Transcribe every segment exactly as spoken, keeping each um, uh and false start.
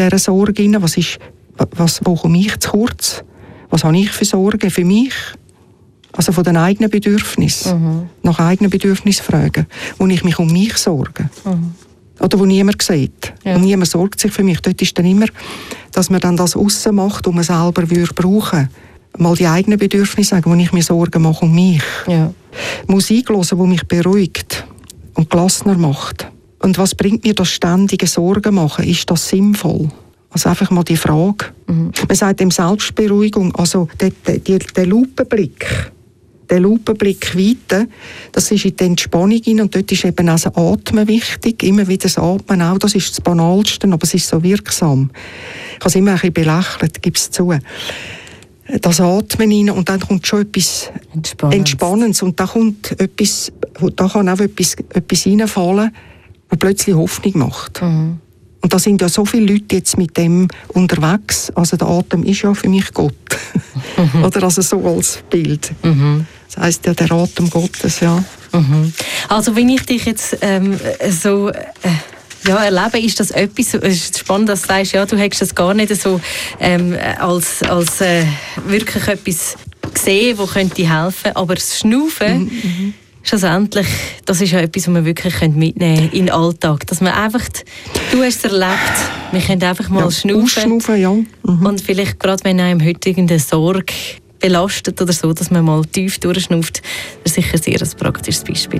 dieser Sorge drin? Was ist, was, wo komme ich zu kurz? Was habe ich für Sorgen für mich? Also von den eigenen Bedürfnissen. Mhm. Nach eigenen Bedürfnissen fragen. Wo ich mich um mich sorge. Mhm. Oder wo niemand sieht. Ja. Und niemand sorgt sich für mich. Dort ist dann immer, dass man dann das aussen macht, um man selber würde brauchen. Mal die eigenen Bedürfnisse sagen, wo ich mir Sorgen mache um mich. Ja. Musik hören, die mich beruhigt und gelassener macht. Und was bringt mir das ständige Sorgen machen? Ist das sinnvoll? Also einfach mal die Frage. Mhm. Man sagt dem Selbstberuhigung, also der, der, der Lupenblick, der Lupenblick weiter, das ist in die Entspannung hinein und dort ist eben auch das Atmen wichtig, immer wieder das Atmen auch, das ist das Banalste, aber es ist so wirksam. Ich habe es immer ein bisschen belächelt, gebe es zu. Das Atmen hinein und dann kommt schon etwas Entspannendes, Entspannendes und da kommt etwas, da kann auch etwas, etwas reinfallen, was plötzlich Hoffnung macht. Mhm. Und da sind ja so viele Leute jetzt mit dem unterwegs. Also der Atem ist ja für mich Gott. Mhm. Oder also so als Bild. Mhm. Das heisst ja der Atem Gottes, ja. Mhm. Also wenn ich dich jetzt ähm, so äh, ja, erlebe, ist das etwas, es ist spannend, dass du sagst, ja, du hättest das gar nicht so ähm, als, als äh, wirklich etwas gesehen, das könnte helfen. Aber das Schnaufen, mhm. schlussendlich, das ist ja etwas, was man wirklich mitnehmen kann in den Alltag. Dass man einfach, du hast es erlebt, wir können einfach mal ja, schnaufen. Ja. Mhm. Und vielleicht gerade, wenn einem heute irgendeine Sorge belastet oder so, dass man mal tief durchschnauft, das ist sicher sehr ein praktisches Beispiel.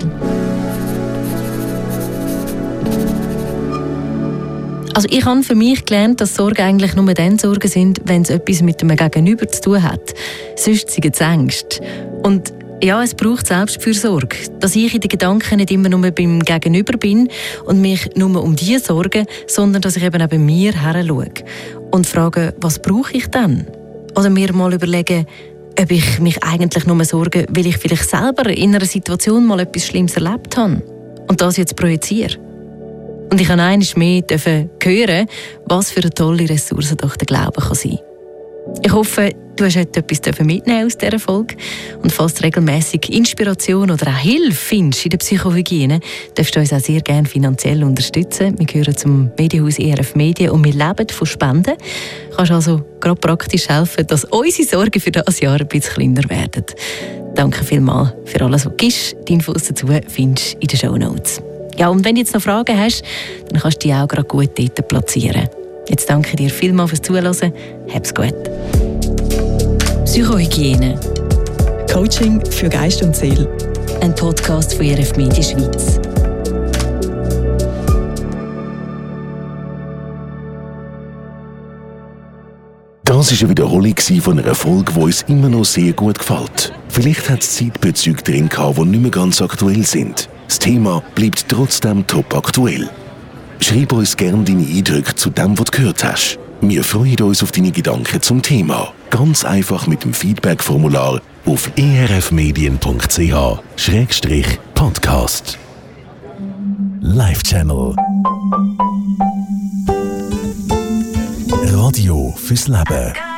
Also ich habe für mich gelernt, dass Sorgen eigentlich nur dann Sorgen sind, wenn es etwas mit dem Gegenüber zu tun hat. Sonst sind es Ängste. Und ja, es braucht Selbstfürsorge, dass ich in den Gedanken nicht immer nur beim Gegenüber bin und mich nur um die sorge, sondern dass ich eben auch bei mir her schaue und frage, was brauche ich denn? Oder mir mal überlegen, ob ich mich eigentlich nur sorge, weil ich vielleicht selber in einer Situation mal etwas Schlimmes erlebt habe und das jetzt projiziere. Und ich habe einmal mehr hören, was für eine tolle Ressource doch der Glaube kann sein. Ich hoffe, du hast heute etwas mitnehmen aus dieser Folge. Und falls du regelmässig Inspiration oder auch Hilfe findest in der Psychohygiene, darfst du uns auch sehr gerne finanziell unterstützen. Wir gehören zum Medienhaus E R F Medien und wir leben von Spenden. Du kannst also gerade praktisch helfen, dass unsere Sorgen für dieses Jahr ein bisschen kleiner werden. Danke vielmals für alles, was du gibst. Die Infos dazu findest du in den Shownotes. Ja, und wenn du jetzt noch Fragen hast, dann kannst du die auch gerade gut dort platzieren. Jetzt danke dir vielmals fürs Zuhören. Hab's gut. Psychohygiene. Coaching für Geist und Seele. Ein Podcast von E R F Medien Schweiz. Das war eine Wiederholung von einer Folge, die uns immer noch sehr gut gefällt. Vielleicht hat es Zeitbezüge drin gehabt, die nicht mehr ganz aktuell sind. Das Thema bleibt trotzdem top aktuell. Schreib uns gerne deine Eindrücke zu dem, was du gehört hast. Wir freuen uns auf deine Gedanken zum Thema. Ganz einfach mit dem Feedback-Formular auf e r f medien punkt c h schrägstrich podcast. Live Channel. Radio fürs Leben.